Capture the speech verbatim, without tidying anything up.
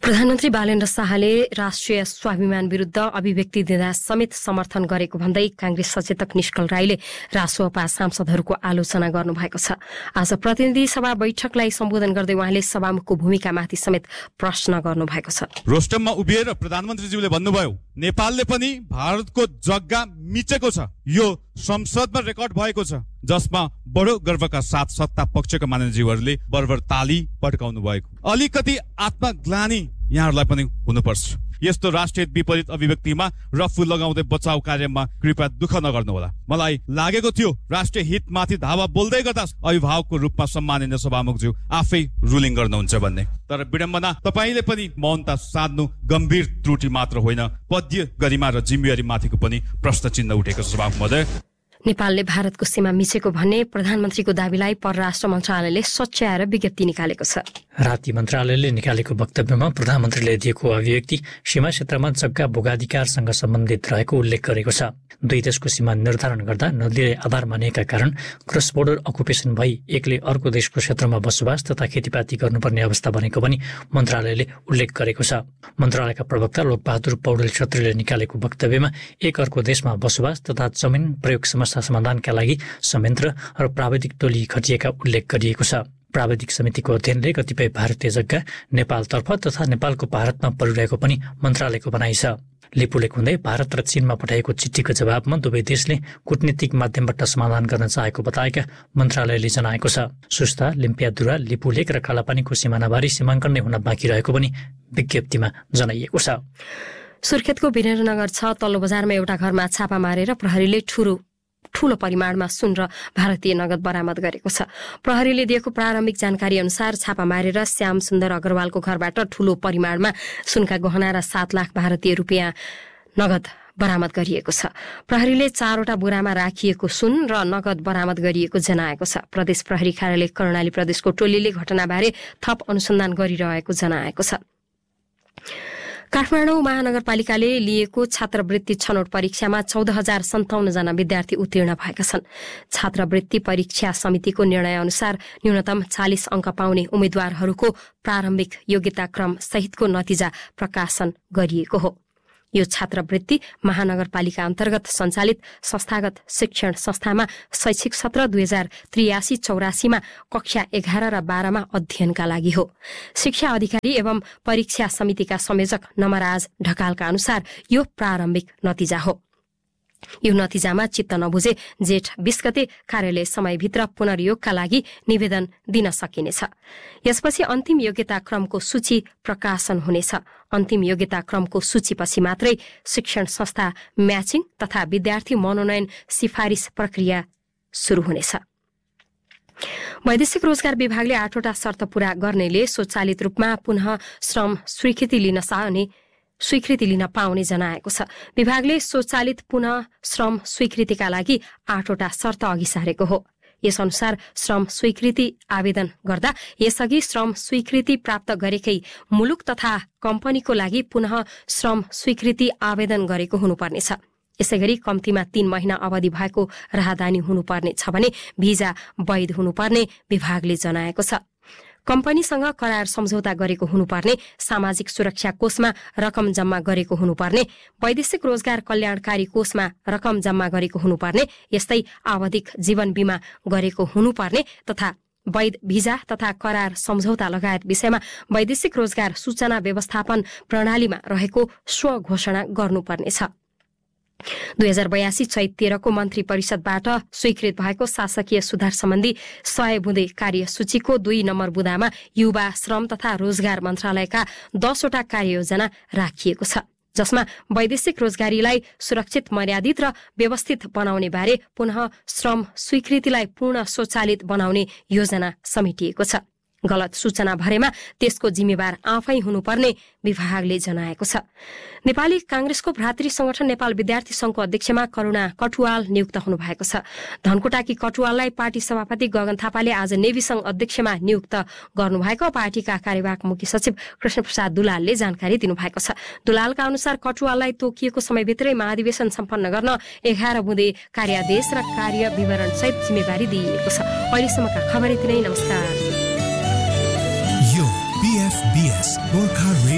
प्रधानमन्त्री बालेन्द्र शाहले राष्ट्रिय स्वाभिमान विरुद्ध अभिव्यक्ति दिँदा समेत समर्थन गरेको भन्दै कांग्रेस सचेतक निष्कल राईले रासोपा सांसदहरूको आलोचना गर्नुभएको छ। आज प्रतिनिधि सभा बैठकलाई सम्बोधन गर्दै उहाँले सभामुखको भूमिकामाथि समेत प्रश्न गर्नुभएको छ। रोस्टममा उभिएर प्रधानमन्त्रीज्यूले भन्नुभयो, नेपालले पनि भारतको जग्गा मिचेको छ। यो संसदमा रेकर्ड भएको छ, जसमा बडो गर्वका साथ सत्ता पक्षका मानिसज्यूहरूले बरबर ताली पड्काउनु भएको। अलिकति आत्मग्लानी यहाँहरूलाई पनि हुनुपर्छ। यस्तो राष्ट्रिय विपरीत अभिव्यक्तिमा रफू लगाउँदै बचाउ कार्यमा कृपया दुःख नगर्नुहोला। मलाई लागेको थियो राष्ट्रिय हितमाथि धावा बोल्दै गर्दा अभिभावकको रूपमा सम्माननीय सभामुखज्यू आफै रुलिङ गर्नुहुन्छ भन्ने। तर विडम्बना, तपाईले पनि मौनता साध्नु गम्भीर त्रुटि मात्र होइन, पद्य गरिमा र जिम्मेवारी माथिको पनि प्रश्न चिन्ह उठेको छ। सभामुख महोदय, नेपालले भारतको सीमा मिचेको भन्ने प्रधानमन्त्रीको दाबीलाई परराष्ट्र मन्त्रालयले सच्याएर विज्ञप्ति निकालेको छ। राति मन्त्रालयले निकालेको वक्तव्यमा प्रधानमन्त्रीले दिएको अभिव्यक्ति सीमा क्षेत्रमा जग्गा भोगाधिकारसँग सम्बन्धित रहेको उल्लेख गरेको छ। दुई देशको सीमा निर्धारण गर्दा नदीलाई आधार मानिएका कारण क्रस बोर्डर अकुपेसन भई एकले अर्को देशको क्षेत्रमा बसोबास तथा खेतीपाती गर्नुपर्ने अवस्था बनेको पनि मन्त्रालयले उल्लेख गरेको छ। मन्त्रालयका प्रवक्ता लोकबहादुर पौडेल छत्रीले निकालेको वक्तव्यमा एक अर्को देशमा बसोबास तथा जमिन प्रयोग समस्या समाधानका लागि संयन्त्र र प्राविधिक टोली खटिएका उल्लेख गरिएको छ। प्राविधिक समितिको अध्ययनले कतिपय भारतीय जग्गा नेपालतर्फ तथा नेपालको भारतमा परिरहेको पनि मन्त्रालयको भनाइ छ। लिपुलेक हुँदै भारत र चीनमा पठाएको चिठीको जवाबमा दुवै देशले कूटनीतिक माध्यमबाट समाधान गर्न चाहेको बताएका मन्त्रालयले जनाएको छ। सुस्ता, लिम्पियादुरा, लिपुलेक र कालापानीको सिमानाबारी सीमाङ्कन नै हुन बाँकी रहेको पनि विज्ञप्तिमा जनाइएको छ। सुर्खेतको वीरेन्द्रनगर छ तल्लो बजारमा एउटा घरमा छापा मारेर प्रहरीले ठुलो ठूलो परिमाणमा सुन र भारतीय नगद बरामद गरेको छ। प्रहरीले दिएको प्रारम्भिक जानकारी अनुसार छापा मारेर श्याम सुन्दर अग्रवालको घरबाट ठूलो परिमाणमा सुनका गहना र सात लाख भारतीय रुपियाँ नगद बरामद गरिएको छ। प्रहरीले चारवटा बोरामा राखिएको सुन र नगद बरामद गरिएको जनाएको छ। प्रदेश प्रहरी कार्यालय कर्णाली प्रदेशको टोलीले घटनाबारे थप अनुसन्धान गरिरहेको जनाएको छ। काठमाडौँ महानगरपालिकाले लिएको छात्रवृत्ति छनौट परीक्षामा चौध हजार सन्ताउन्न जना विद्यार्थी उत्तीर्ण भएका छन्। छात्रवृत्ति परीक्षा समितिको निर्णय अनुसार न्यूनतम चालिस अंक पाउने उम्मेद्वारहरूको प्रारम्भिक योग्यताक्रम सहितको नतिजा प्रकाशन गरिएको हो। यो छात्रवृत्ति महानगरपालिका अन्तर्गत सञ्चालित संस्थागत शिक्षण संस्थामा शैक्षिक सत्र दुई हजार त्रियासी चौरासीमा कक्षा एघार र बाह्रमा अध्ययनका लागि हो। शिक्षा अधिकारी एवं परीक्षा समितिका संयोजक नमराज ढकालका अनुसार यो प्रारम्भिक नतिजा हो। यो नतिजामा चित्त नबुझे जेठ बीस गते कार्यालय समयभित्र पुनर्योगका लागि निवेदन दिन सकिनेछ। यसपछि अन्तिम योग्यता क्रमको सूची प्रकाशन हुनेछ। अन्तिम योग्यता क्रमको सूचीपछि मात्रै शिक्षण संस्था म्याचिङ तथा विद्यार्थी मनोनयन सिफारिस प्रक्रिया शुरू हुनेछ। वैदेशिक रोजगार विभागले आठवटा शर्त पूरा गर्नेले स्वचालित रूपमा पुनः श्रम स्वीकृति लिन सक्ने स्वीकृति लिन पाउने जनाएको छ। विभागले स्वचालित पुनः श्रम स्वीकृतिका लागि आठवटा शर्त अघि सारेको हो। यस अनुसार श्रम स्वीकृति आवेदन गर्दा यसअघि श्रम स्वीकृति प्राप्त गरेकै मुलुक तथा कम्पनीको लागि पुनः श्रम स्वीकृति आवेदन गरेको हुनुपर्नेछ। यसैगरी कम्तीमा तीन महिना अवधि भएको राहदानी हुनुपर्ने छ भने भिजा वैध हुनुपर्ने विभागले जनाएको छ। कम्पनीसँग करार सम्झौता गरेको हुनुपर्ने, सामाजिक सुरक्षा कोषमा रकम जम्मा गरेको हुनुपर्ने, वैदेशिक रोजगार कल्याणकारी कोषमा रकम जम्मा गरेको हुनुपर्ने, यस्तै आवधिक जीवन बीमा गरेको हुनुपर्ने तथा वैध भिजा तथा करार सम्झौता लगायत विषयमा वैदेशिक रोजगार सूचना व्यवस्थापन प्रणालीमा रहेको स्वघोषणा गर्नुपर्नेछ। दुई हजार बयासी चैत तेह्रको मन्त्री परिषदबाट स्वीकृत भएको शासकीय सुधार सम्बन्धी सय बुँदे कार्यसूचीको दुई नम्बर बुँदामा युवा श्रम तथा रोजगार मन्त्रालयका दसवटा कार्ययोजना राखिएको छ, जसमा वैदेशिक रोजगारीलाई सुरक्षित, मर्यादित र व्यवस्थित बनाउने बारे पुनः श्रम स्वीकृतिलाई पूर्ण स्वचालित बनाउने योजना समेटिएको छ। गलत सूचना भरेमा त्यसको जिम्मेवार आफै हुनुपर्ने विभागले जनाएको छ। नेपाली कांग्रेसको भ्रातृ संगठन नेपाल विद्यार्थी संघको अध्यक्षमा करुणा कटुवाल नियुक्त हुनुभएको छ। धनकुटाकी कटुवाललाई पार्टी सभापति गगन थापाले आज नेवी संघ अध्यक्षमा नियुक्त गर्नुभएको पार्टीका कार्यवाहक मुख्य सचिव कृष्णप्रसाद दुलालले जानकारी दिनुभएको छ। दुलालका अनुसार कटुवाललाई तोकिएको समयभित्रै महाधिवेशन सम्पन्न गर्न एघार बुँदे कार्यादेश र कार्य विवरण सहित जिम्मेवारी दिइएको छ। अहिलेसम्मका खबर यति नै। नमस्कार।